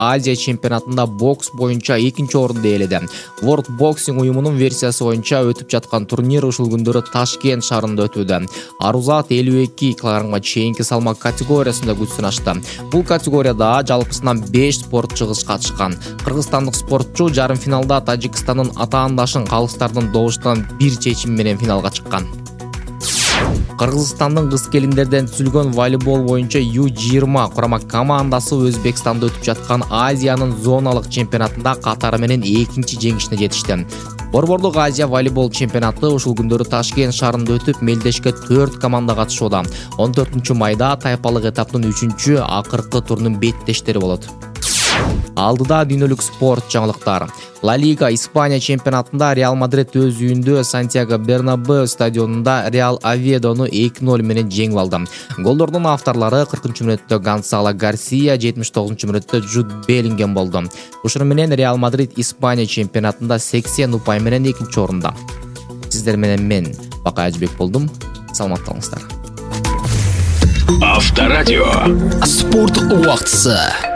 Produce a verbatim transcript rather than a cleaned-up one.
Азия чемпионатында бокс боюнча экинчи орунду ээледи. World Boxing уюмунун версиясы боюнча өтүп жаткан турнир ушул күндөрү Ташкент шаарында өтүүдө. Арузат элүү эки килограммга чейинки салмак категориясында күч сынашты. Бул категорияда жалпысынан беш спортчу кыз катышкан. Кыргызстандык спортчу жарым финалда Тажикстандын атаандашын калыстардын добуштан бир чечим менен финалга чыккан. Кыргызстандын кыз келиндерден түзүлгөн волейбол боюнча ю жыйырма курама командасы Өзбекстанда өтүп жаткан Азиянын зоналык чемпионатында катары менен экинчи жеңишине жетишти. Борбордук Азия волейбол чемпионаты ушул күндөрү Ташкент шаарында өтүп, мелдешке төрт команда катышууда. он төртүнчү майда тайпалык этаптын үчүнчү акыркы турунун беттештери болот. Алдыда дүйнөлүк спорт жаңылыктары. Ла Лига Испания чемпионатында Реал Мадрид өз үйүндө Сантьяго Бернабеу стадионунда Реал Овьедону эки ноль менен жеңип алды. Голдордун авторлору кыркынчы мүнөттө Гонсало Гарсия, жетимиш тогузунчу мүнөттө Джуд Беллингем болду. Ушуну менен Реал Мадрид Испания чемпионатында сексен упай менен экинчи орунда. Сиздер менен мен Бакай Ажбек болдум. Саламатта болуңуздар. Авторадио. Спорт убактысы.